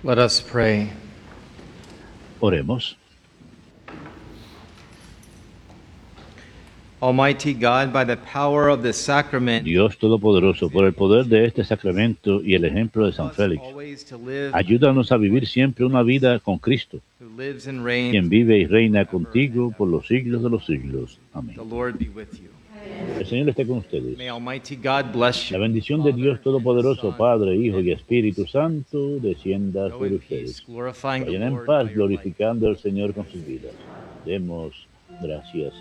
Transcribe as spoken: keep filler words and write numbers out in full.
Let us pray. Oremos. Almighty God, by the power of the sacrament, Dios Todopoderoso, por el poder de este sacramento y el ejemplo de San us Félix, always to live ayúdanos a vivir siempre una vida con Cristo, who lives and reigns. quien vive y reina contigo por los siglos de los siglos. Amén. The Lord be with you. El Señor esté con ustedes. May Almighty God bless La you. bendición de Dios Todopoderoso, Padre, Hijo y Espíritu Santo, descienda Go sobre in ustedes. peace, glorifying the Vayan en Lord paz, by your life. glorificando al Señor con sus vidas. Demos gracias